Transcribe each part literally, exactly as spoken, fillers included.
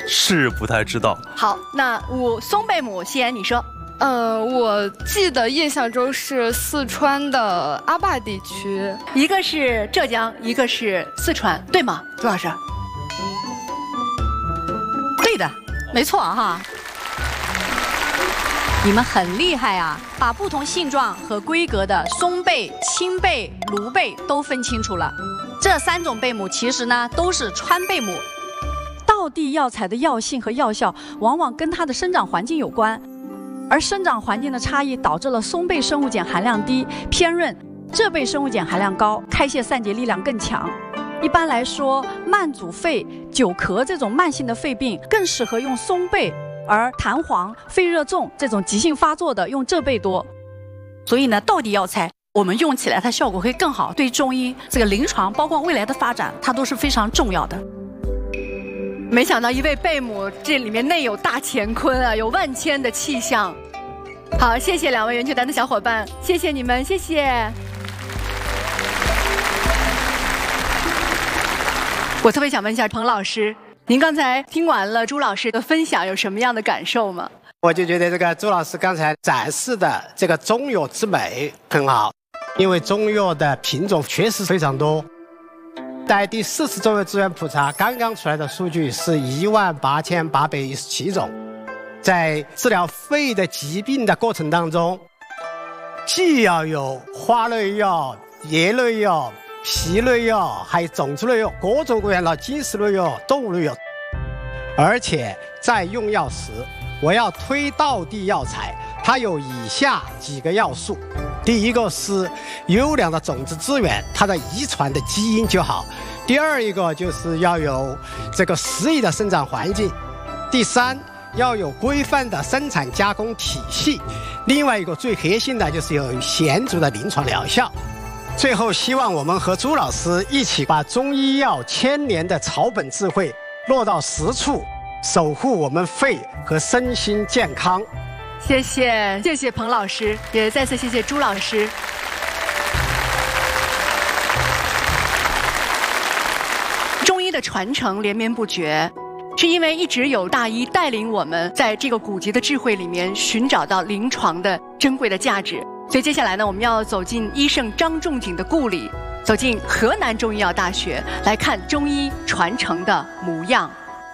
是不太知道。 好，那五松贝母，西妍你说。 呃，我记得印象中是四川的阿坝地区， 一个是浙江，一个是四川，对吗，朱老师？对的，没错哈。你们很厉害啊，把不同性状和规格的松贝、青贝、芦贝都分清楚了。这三种贝母其实呢都是川贝母。道地药材的药性和药效往往跟它的生长环境有关。而生长环境的差异导致了松贝生物碱含量低、偏润，浙贝生物碱含量高，开泄散结力量更强。一般来说，慢阻肺、久咳这种慢性的肺病更适合用松贝，而痰黄、肺热重这种急性发作的用浙贝多。所以呢，道地药材我们用起来它效果会更好，对中医这个临床包括未来的发展，它都是非常重要的。没想到一位贝母，这里面内有大乾坤啊，有万千的气象。好，谢谢两位元气团的小伙伴，谢谢你们，谢谢。我特别想问一下彭老师，您刚才听完了朱老师的分享，有什么样的感受吗？ 我就觉得这个朱老师刚才展示的这个中药之美很好，因为中药的品种确实非常多。在第四次中药资源普查刚刚出来的数据是一万八千八百一十七种，在治疗肺的疾病的过程当中，既要有花类药、叶类药、皮类药，还有种子类药，各种各样的金石类药、动物类药。而且在用药时，我要推道地药材，它有以下几个要素。第一个是优良的种子资源，它的遗传的基因就好。第二一个就是要有这个适宜的生长环境。第三，要有规范的生产加工体系。另外一个最核心的就是有显著的临床疗效。最后，希望我们和朱老师一起把中医药千年的草本智慧落到实处，守护我们肺和身心健康。 谢谢，谢谢彭老师，也再次谢谢朱老师。中医的传承连绵不绝，是因为一直有大医带领我们在这个古籍的智慧里面寻找到临床的珍贵的价值。所以接下来呢，我们要走进医圣张仲景的故里，走进河南中医药大学，来看中医传承的模样。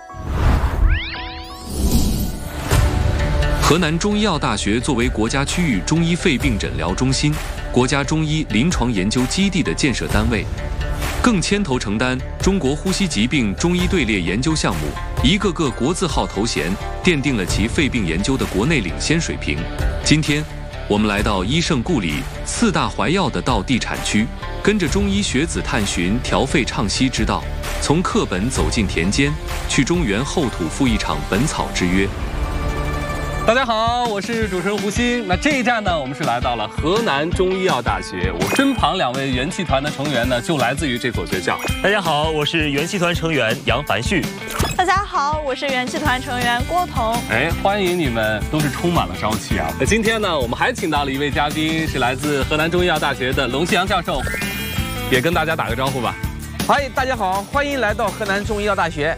河南中医药大学作为国家区域中医肺病诊疗中心、国家中医临床研究基地的建设单位，更牵头承担中国呼吸疾病中医队列研究项目一个个国字号头衔，奠定了其肺病研究的国内领先水平。今天，我们来到医圣故里四大怀药的道地产区，跟着中医学子探寻调肺畅息之道，从课本走进田间，去中原后土赴一场本草之约。 大家好，我是主持人胡鑫。那这一站呢，我们是来到了河南中医药大学。我身旁两位元气团的成员呢，就来自于这所学校。 大家好，我是元气团成员杨凡旭。 大家好，我是元气团成员郭彤。 哎，欢迎你们，都是充满了朝气啊！那今天呢，我们还请到了一位嘉宾，是来自河南中医药大学的龙希阳教授，也跟大家打个招呼吧。 嗨，大家好，欢迎来到河南中医药大学。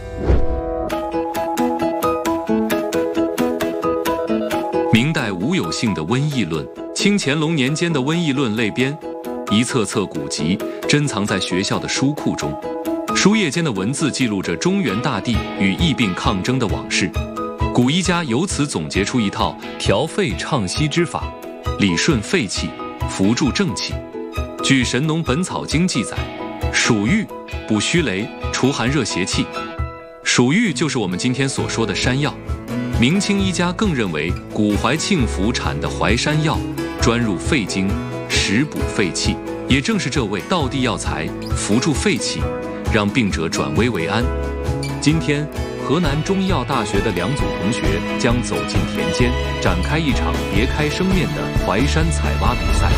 明代吴有幸的《瘟疫论》，清乾隆年间的《瘟疫论》类编，一册册古籍珍藏在学校的书库中。书页间的文字记录着中原大地与疫病抗争的往事。古医家由此总结出一套调肺畅息之法，理顺肺气，扶助正气。据《神农本草经》记载，蜀玉补虚羸，除寒热邪气。蜀玉就是我们今天所说的山药。明清医家更认为，古怀庆府产的淮山药专入肺经，实补肺气。也正是这味道地药材扶助肺气，让病者转危为安。今天，河南中医药大学的两组同学将走进田间，展开一场别开生面的淮山采挖比赛。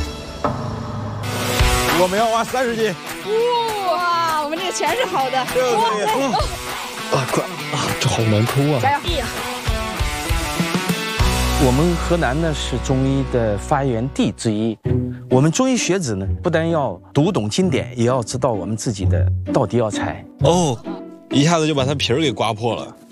我们要挖三十斤。 哇，我们这个全是好的。 哇！啊，快啊，这好难抠啊！ 加油！ 我们河南呢是中医的发源地之一，我们中医学子呢不但要读懂经典，也要知道我们自己的道地药材。 哦，一下子就把它皮儿给刮破了。